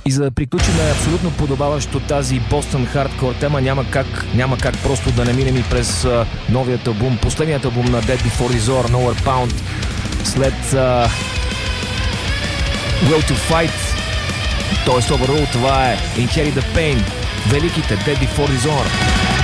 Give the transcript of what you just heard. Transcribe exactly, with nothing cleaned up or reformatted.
И за да приключим абсолютно подобаващо тази Boston Hardcore тема, няма как, няма как просто да не минем и през uh, новият албум, последният албум на Dead Before Dishonor, Nowhere Bound, след uh, Will to Fight, т.е. Overall, това е Inherit the Pain, великите Dead Before Dishonor.